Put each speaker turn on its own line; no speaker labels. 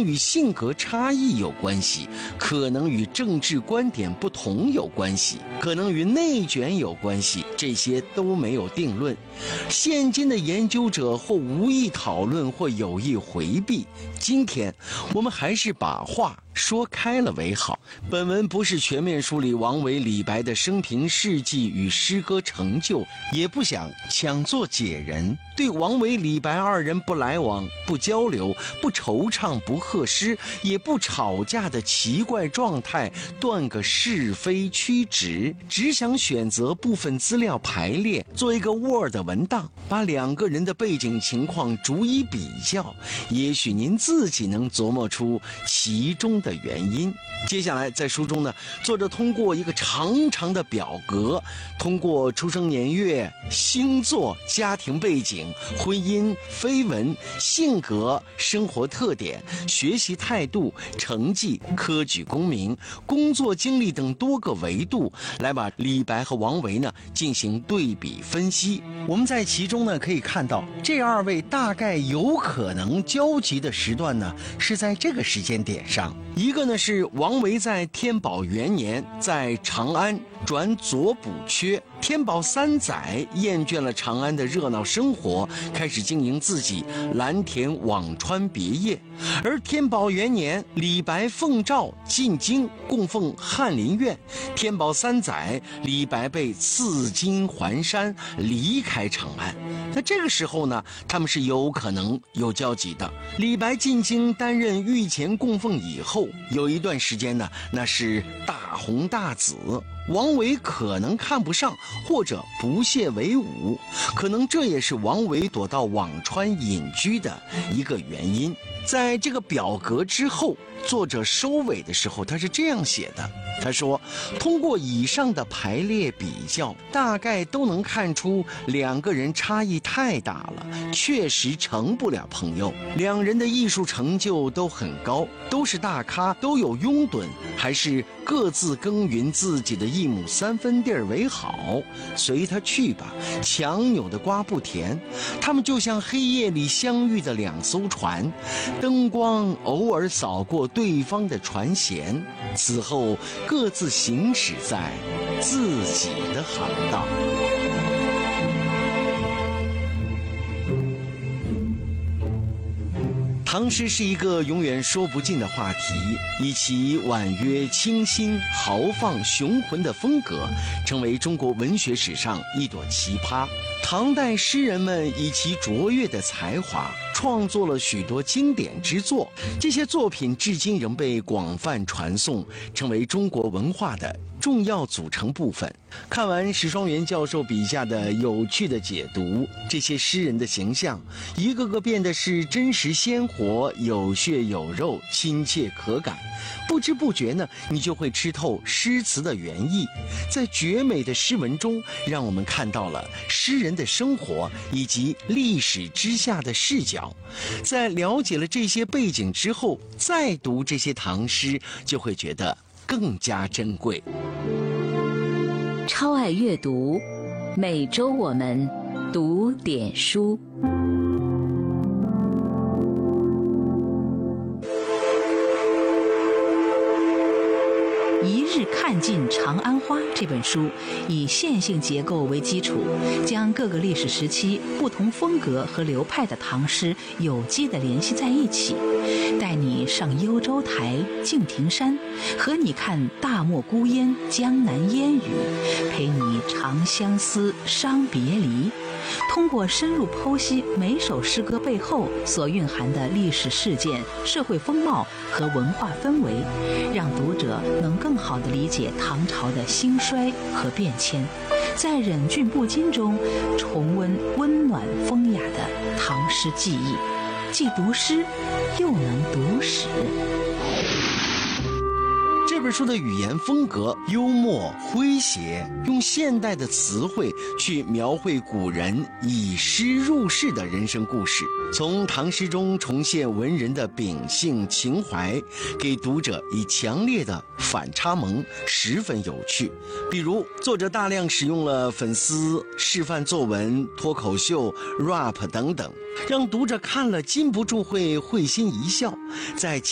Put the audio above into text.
与性格差异有关系，可能与政治观点不同有关系，可能与内卷有关系，这些都没有定论。现今的研究者或无意讨论，或有意回避。今天我们还是把话说开了为好。本文不是全面梳理王维、李白的生平事迹与诗歌成就，也不想抢作解人，对王维、李白二人不来往、不交流、不惆怅、不贺诗，也不吵架的奇怪状态断个是非曲直，只想选择部分资料排列，做一个 Word 文档，把两个人的背景情况逐一比较，也许您自己能琢磨出其中的原因。接下来在书中呢，作者通过一个长长的表格，通过出生年月、星座、家庭背景、婚姻、绯闻、性格、生活特点、学习态度、成绩、科举功名、工作经历等多个维度，来把李白和王维呢进行对比分析。我们在其中呢可以看到，这二位大概有可能交集的时段呢是在这个时间点上。一个呢是王维在天宝元年在长安转左补阙，天宝3载厌倦了长安的热闹生活，开始经营自己蓝田辋川别业。而天宝元年，李白奉诏进京供奉翰林院，天宝3载，李白被赐金还山，离开长安。那这个时候呢，他们是有可能有交集的。李白进京担任御前供奉以后，有一段时间呢，那是大红大紫，王维可能看不上或者不屑为伍，可能这也是王维躲到辋川隐居的一个原因。在这个表格之后，作者收尾的时候他是这样写的，他说，通过以上的排列比较，大概都能看出两个人差异太大了，确实成不了朋友。两人的艺术成就都很高，都是大咖，都有拥趸，还是各自耕耘自己的一亩3分地儿为好，随他去吧，强扭的瓜不甜。他们就像黑夜里相遇的两艘船，灯光偶尔扫过对方的船舷，此后各自行驶在自己的航道。唐诗是一个永远说不尽的话题，以其婉约、清新、豪放、雄浑的风格，成为中国文学史上一朵奇葩。唐代诗人们以其卓越的才华，创作了许多经典之作，这些作品至今仍被广泛传颂，成为中国文化的重要组成部分。看完史双元教授笔下的有趣的解读，这些诗人的形象一个个变得是真实鲜活、有血有肉、亲切可感。不知不觉呢，你就会吃透诗词的原意。在绝美的诗文中，让我们看到了诗人的生活以及历史之下的视角。在了解了这些背景之后，再读这些唐诗，就会觉得更加珍贵。
超爱阅读，每周我们读点书。一日看尽长安花这本书以线性结构为基础，将各个历史时期不同风格和流派的唐诗有机地联系在一起，带你上幽州台、敬亭山，和你看大漠孤烟、江南烟雨，陪你长相思、伤别离。通过深入剖析每首诗歌背后所蕴含的历史事件、社会风貌和文化氛围，让读者能更好地理解唐朝的兴衰和变迁，在忍俊不禁中重温温暖风雅的唐诗记忆，既读诗又能读史。
这本书的语言风格幽默诙谐，用现代的词汇去描绘古人以诗入世的人生故事，从唐诗中重现文人的秉性情怀，给读者以强烈的反差萌，十分有趣。比如作者大量使用了粉丝、示范作文、脱口秀、rap 等等，让读者看了禁不住会心一笑。在